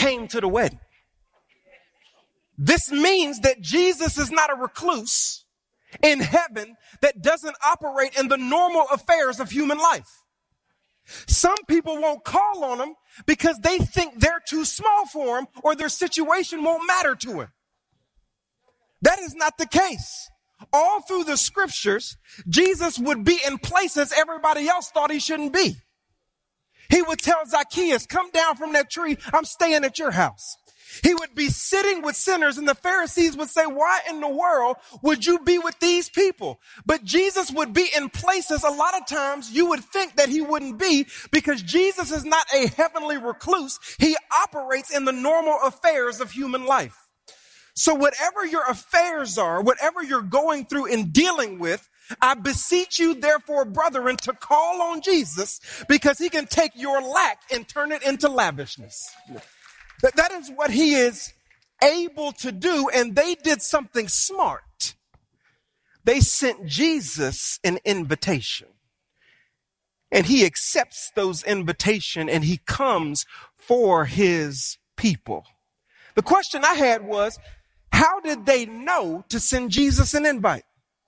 came to the wedding. This means that Jesus is not a recluse in heaven that doesn't operate in the normal affairs of human life. Some people won't call on him because they think they're too small for him or their situation won't matter to him. That is not the case. All through the scriptures, Jesus would be in places everybody else thought he shouldn't be. He would tell Zacchaeus, come down from that tree. I'm staying at your house. He would be sitting with sinners, and the Pharisees would say, why in the world would you be with these people? But Jesus would be in places a lot of times you would think that he wouldn't be, because Jesus is not a heavenly recluse. He operates in the normal affairs of human life. So whatever your affairs are, whatever you're going through and dealing with, I beseech you, therefore, brethren, to call on Jesus, because he can take your lack and turn it into lavishness. That is what he is able to do. And they did something smart. They sent Jesus an invitation. And he accepts those invitations and he comes for his people. The question I had was, how did they know to send Jesus an invite?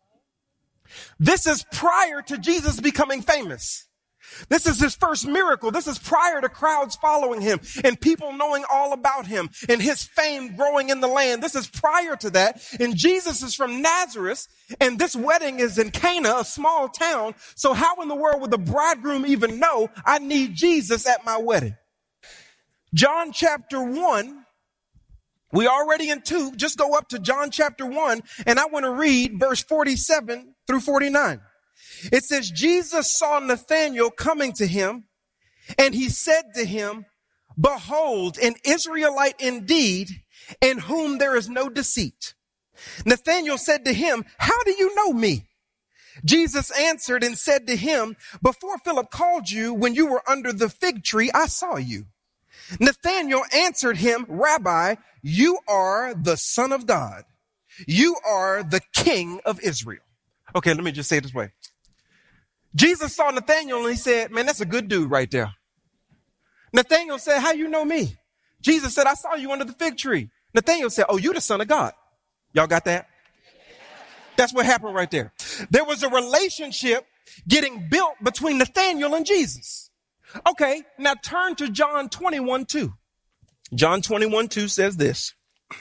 This is prior to Jesus becoming famous. This is his first miracle. This is prior to crowds following him and people knowing all about him and his fame growing in the land. This is prior to that. And Jesus is from Nazareth, and this wedding is in Cana, a small town. So how in the world would the bridegroom even know I need Jesus at my wedding? John chapter 1, we already in 2. Just go up to John chapter 1, and I want to read verse 47 through 49. It says, Jesus saw Nathanael coming to him, and he said to him, behold, an Israelite indeed, in whom there is no deceit. Nathanael said to him, how do you know me? Jesus answered and said to him, before Philip called you, when you were under the fig tree, I saw you. Nathanael answered him, Rabbi, you are the Son of God. You are the King of Israel. Okay, let me just say it this way. Jesus saw Nathanael and he said, man, that's a good dude right there. Nathanael said, how you know me? Jesus said, I saw you under the fig tree. Nathanael said, oh, you the Son of God. Y'all got that? That's what happened right there. There was a relationship getting built between Nathanael and Jesus. Okay, now turn to John 21:2. John 21:2 says this.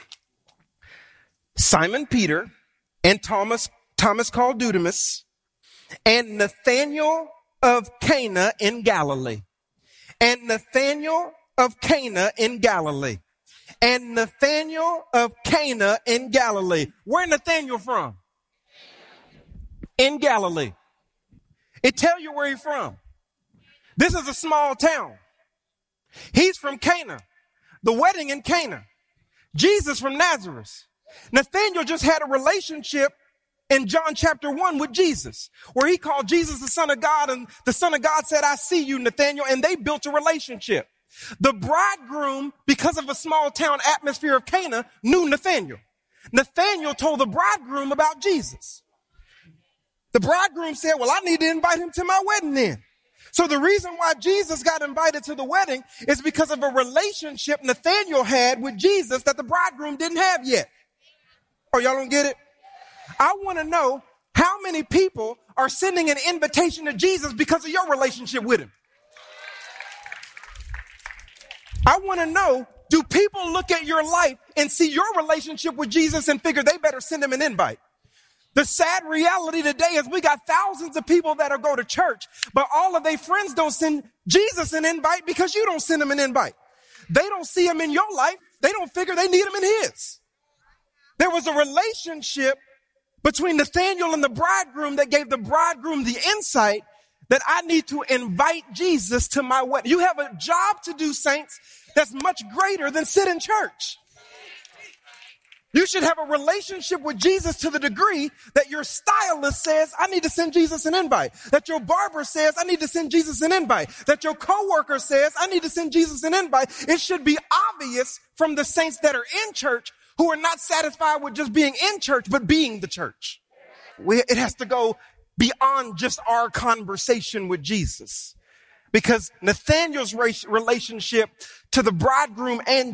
Simon Peter and Thomas called Didymus, and Nathanael of Cana in Galilee. And Nathanael of Cana in Galilee. And Nathanael of Cana in Galilee. Where Nathanael from? In Galilee. It tell you where he's from. This is a small town. He's from Cana. The wedding in Cana. Jesus from Nazareth. Nathanael just had a relationship in John chapter 1 with Jesus, where he called Jesus the Son of God, and the Son of God said, I see you, Nathanael, and they built a relationship. The bridegroom, because of a small town atmosphere of Cana, knew Nathanael. Nathanael told the bridegroom about Jesus. The bridegroom said, well, I need to invite him to my wedding then. So the reason why Jesus got invited to the wedding is because of a relationship Nathanael had with Jesus that the bridegroom didn't have yet. Oh, y'all don't get it? I want to know how many people are sending an invitation to Jesus because of your relationship with him. I want to know, do people look at your life and see your relationship with Jesus and figure they better send him an invite? The sad reality today is we got thousands of people that go to church, but all of their friends don't send Jesus an invite because you don't send him an invite. They don't see him in your life. They don't figure they need him in his. There was a relationship between Nathanael and the bridegroom that gave the bridegroom the insight that I need to invite Jesus to my wedding. You have a job to do, saints, that's much greater than sit in church. You should have a relationship with Jesus to the degree that your stylist says, I need to send Jesus an invite. That your barber says, I need to send Jesus an invite. That your coworker says, I need to send Jesus an invite. It should be obvious from the saints that are in church who are not satisfied with just being in church, but being the church. It has to go beyond just our conversation with Jesus. Because Nathanael's relationship to the bridegroom and